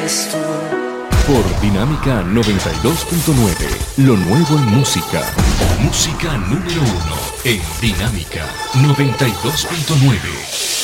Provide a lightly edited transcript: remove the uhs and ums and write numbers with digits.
eres tú. Por Dinámica 92.9, lo nuevo en música. Música número 1 en Dinámica 92.9.